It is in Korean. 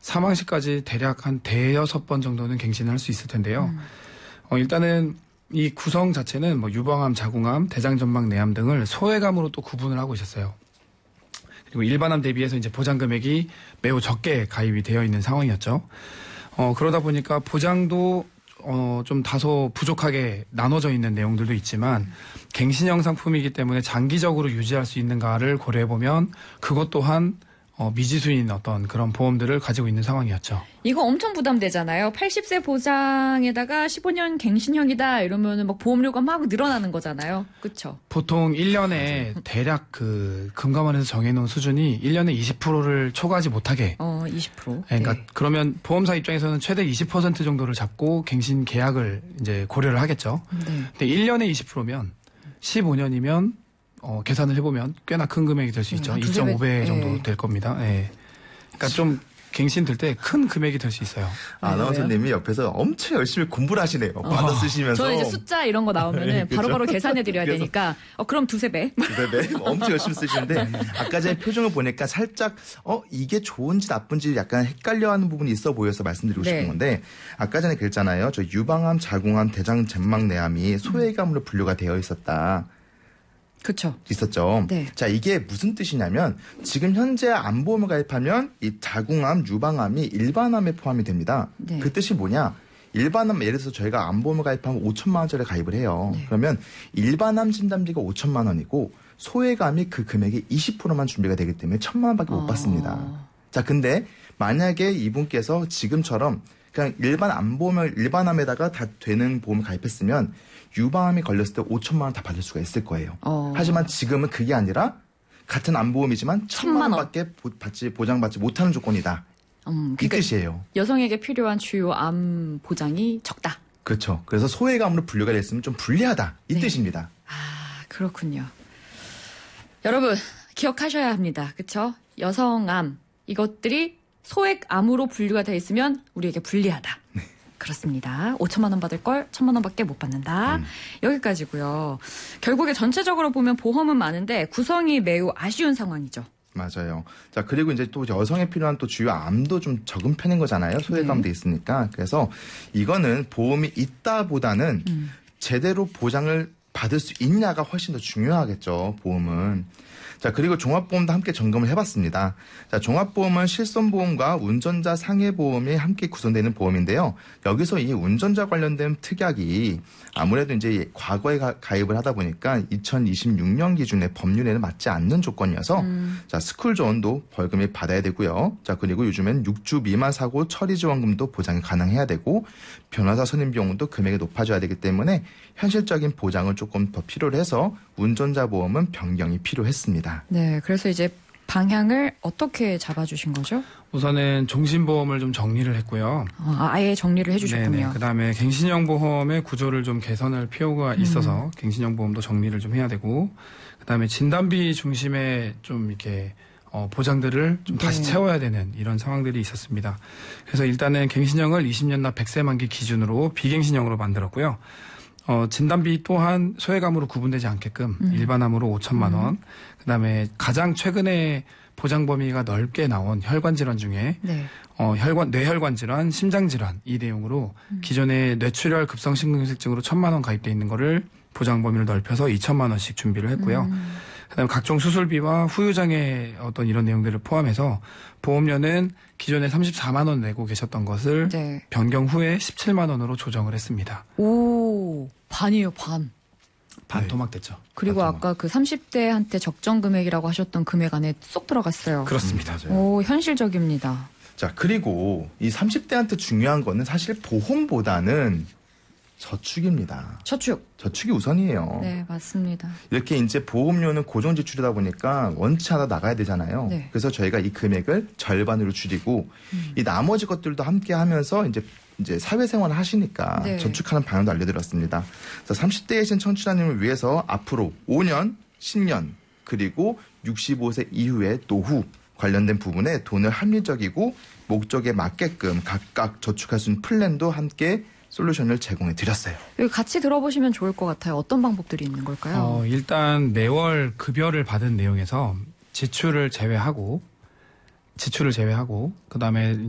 사망 시까지 대략 한 대여섯 번 정도는 갱신을 할 수 있을 텐데요. 일단은 이 구성 자체는 뭐 유방암, 자궁암, 대장전막 내암 등을 소외감으로 또 구분을 하고 있었어요. 그리고 일반암 대비해서 이제 보장 금액이 매우 적게 가입이 되어 있는 상황이었죠. 그러다 보니까 보장도 좀 다소 부족하게 나눠져 있는 내용들도 있지만 갱신형 상품이기 때문에 장기적으로 유지할 수 있는가를 고려해보면 그것 또한 미지수인 어떤 그런 보험들을 가지고 있는 상황이었죠. 이거 엄청 부담되잖아요. 80세 보장에다가 15년 갱신형이다 이러면은 막 보험료가 막 늘어나는 거잖아요. 그렇죠? 보통 1년에 대략 그 금감원에서 정해놓은 수준이 1년에 20%를 초과하지 못하게. 20%. 그러니까 네. 그러면 보험사 입장에서는 최대 20% 정도를 잡고 갱신 계약을 이제 고려를 하겠죠. 네. 근데 1년에 20%면 15년이면 계산을 해보면 꽤나 큰 금액이 될 수 있죠. 2.5배 정도 될 겁니다. 예. 그러니까 좀 갱신 들 때 큰 금액이 될 수 있어요. 아나운서님이 옆에서 엄청 열심히 공부를 하시네요. 받아 쓰시면서. 저는 이제 숫자 이런 거 나오면은 바로바로 계산해 드려야 되니까 그럼 두세 배. 두세 배? 엄청 열심히 쓰시는데 아까 전에 표정을 보니까 살짝 이게 좋은지 나쁜지 약간 헷갈려하는 부분이 있어 보여서 말씀드리고 싶은 건데 아까 전에 그랬잖아요. 저 유방암, 자궁암, 대장전막 내암이 소외감으로 분류가 되어 있었다. 그렇죠. 있었죠. 네. 자, 이게 무슨 뜻이냐면 지금 현재 암보험을 가입하면 이 자궁암, 유방암이 일반암에 포함이 됩니다. 네. 그 뜻이 뭐냐? 일반암 예를 들어서 저희가 암보험을 가입하면 5천만 원짜리 가입을 해요. 네. 그러면 일반암 진단비가 5천만 원이고 소외감이 그 금액의 20%만 준비가 되기 때문에 1,000만 원밖에 못 받습니다. 자, 근데 만약에 이분께서 지금처럼 그냥 일반암에다가 다 되는 보험을 가입했으면 유방암이 걸렸을 때 5천만 원 다 받을 수가 있을 거예요. 하지만 지금은 그게 아니라 같은 암보험이지만 1,000만 원밖에 보장받지 못하는 조건이다. 이 뜻이에요. 여성에게 필요한 주요 암 보장이 적다. 그렇죠. 그래서 소외감으로 분류가 됐으면 좀 불리하다. 이 뜻입니다. 그렇군요. 여러분 기억하셔야 합니다. 그렇죠? 여성암 이것들이 소액암으로 분류가 돼 있으면 우리에게 불리하다. 네. 그렇습니다. 5천만 원 받을 걸 1,000만 원밖에 못 받는다. 여기까지고요. 결국에 전체적으로 보면 보험은 많은데 구성이 매우 아쉬운 상황이죠. 맞아요. 자, 그리고 이제 또 여성에 필요한 또 주요 암도 좀 적은 편인 거잖아요. 소외감도 있으니까. 그래서 이거는 보험이 있다보다는 제대로 보장을 받을 수 있냐가 훨씬 더 중요하겠죠. 보험은. 자, 그리고 종합보험도 함께 점검을 해봤습니다. 자, 종합보험은 실손보험과 운전자 상해보험이 함께 구성되는 보험인데요. 여기서 이 운전자 관련된 특약이 아무래도 이제 과거에 가입을 하다 보니까 2026년 기준의 법률에는 맞지 않는 조건이어서 자, 스쿨존도 벌금을 받아야 되고요. 자, 그리고 요즘엔 6주 미만 사고 처리 지원금도 보장이 가능해야 되고 변호사 선임 비용도 금액이 높아져야 되기 때문에 현실적인 보장을 조금 더 필요로 해서 운전자 보험은 변경이 필요했습니다. 네, 그래서 이제 방향을 어떻게 잡아주신 거죠? 우선은 종신보험을 좀 정리를 했고요. 아예 정리를 해주셨군요. 그다음에 갱신형 보험의 구조를 좀 개선할 필요가 있어서 갱신형 보험도 정리를 좀 해야 되고 그다음에 진단비 중심의 좀 이렇게 보장들을 좀 다시 채워야 되는 이런 상황들이 있었습니다. 그래서 일단은 갱신형을 20년 납 100세 만기 기준으로 비갱신형으로 만들었고요. 진단비 또한 소외감으로 구분되지 않게끔 일반암으로 5천만 원, 그다음에 가장 최근에 보장 범위가 넓게 나온 혈관 질환 중에 뇌혈관 질환, 심장 질환 이 내용으로 기존에 뇌출혈 급성 심근경색증으로 1,000만 원 가입돼 있는 거를 보장 범위를 넓혀서 2천만 원씩 준비를 했고요. 그다음에 각종 수술비와 후유장애 어떤 이런 내용들을 포함해서 보험료는 기존에 34만 원 내고 계셨던 것을 변경 후에 17만 원으로 조정을 했습니다. 오, 반이에요, 반. 반토막 됐죠. 그리고 아까 그 30대한테 적정 금액이라고 하셨던 금액 안에 쏙 들어갔어요. 그렇습니다. 오, 현실적입니다. 자, 그리고 이 30대한테 중요한 거는 사실 보험보다는 저축입니다. 저축이 우선이에요. 네, 맞습니다. 이렇게 이제 보험료는 고정 지출이다 보니까 원치 않아 나가야 되잖아요. 네. 그래서 저희가 이 금액을 절반으로 줄이고 이 나머지 것들도 함께 하면서 이제 사회생활을 하시니까 저축하는 방향도 알려드렸습니다. 그래서 30대이신 청취자님을 위해서 앞으로 5년, 10년 그리고 65세 이후의 노후 관련된 부분에 돈을 합리적이고 목적에 맞게끔 각각 저축할 수 있는 플랜도 함께 솔루션을 제공해 드렸어요. 여기 같이 들어보시면 좋을 것 같아요. 어떤 방법들이 있는 걸까요? 일단 매월 급여를 받은 내용에서 지출을 제외하고 그다음에